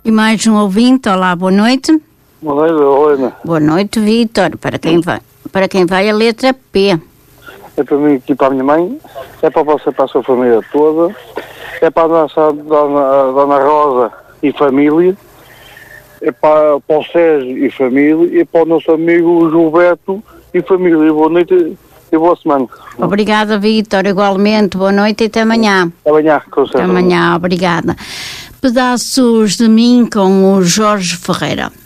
E mais um ouvinte, olá, boa noite. Boa noite, Helena. Boa noite, Vítor. Para quem vai a letra P. É para mim aqui, para a minha mãe, é para você, para a sua família toda, é para a nossa Dona Rosa e família, é para o Sérgio e família, e para o nosso amigo Gilberto e família. Boa noite e boa semana. Obrigada, Vítor, igualmente. Boa noite e até amanhã. Até amanhã, com certeza. Até amanhã, obrigada. Pedaços de mim com o Jorge Ferreira.